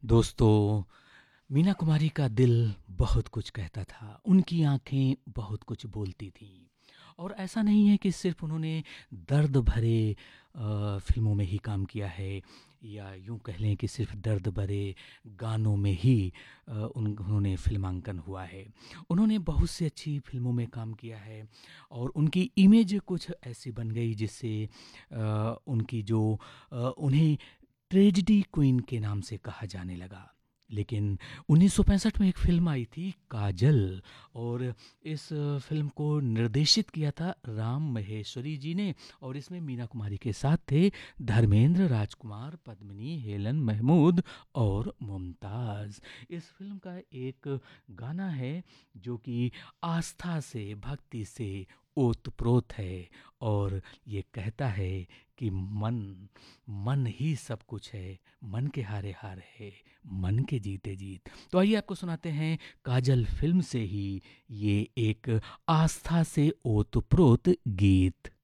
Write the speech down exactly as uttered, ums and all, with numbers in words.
दोस्तों, मीना कुमारी का दिल बहुत कुछ कहता था, उनकी आँखें बहुत कुछ बोलती थीं। और ऐसा नहीं है कि सिर्फ़ उन्होंने दर्द भरे अ, फ़िल्मों में ही काम किया है, या यूँ कह लें कि सिर्फ़ दर्द भरे गानों में ही अ, उन उन्होंने फ़िल्मांकन हुआ है। उन्होंने बहुत सी अच्छी फ़िल्मों में काम किया है और उनकी इमेज कुछ ऐसी बन गई जिससे अ, उनकी जो अ, उन्हें ट्रेजेडी क्वीन के नाम से कहा जाने लगा। लेकिन उन्नीस सौ पैंसठ में एक फ़िल्म आई थी काजल, और इस फ़िल्म को निर्देशित किया था राम महेश्वरी जी ने, और इसमें मीना कुमारी के साथ थे धर्मेंद्र, राजकुमार, पद्मिनी, हेलन महमूद और मुमताज़। इस फ़िल्म का एक गाना है जो कि आस्था से, भक्ति से ओतप्रोत है, और ये कहता है कि मन मन ही सब कुछ है, मन के हारे हार है, मन के जीते जीत। तो आइए आपको सुनाते हैं काजल फिल्म से ही ये एक आस्था से ओतप्रोत गीत।